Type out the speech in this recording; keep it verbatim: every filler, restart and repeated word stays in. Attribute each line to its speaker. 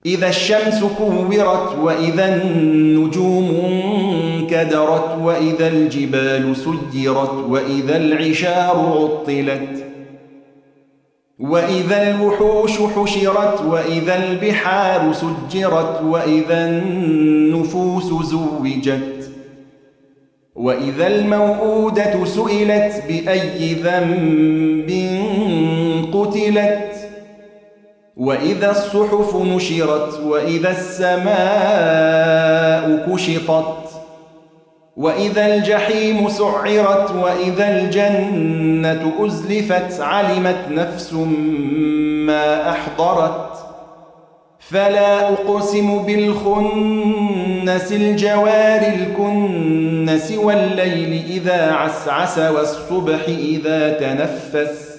Speaker 1: إذا الشمس كورت وإذا النجوم انكدرت وإذا الجبال سيرت وإذا العشار عطلت وإذا الوحوش حشرت وإذا البحار سجرت وإذا النفوس زوجت وإذا الموءودة سئلت بأي ذنب قتلت وإذا الصحف نشرت وإذا السماء كشطت وإذا الجحيم سعرت وإذا الجنة أزلفت علمت نفس ما أحضرت فلا أقسم بالخنس الجوار الكنس والليل إذا عسعس والصبح إذا تنفس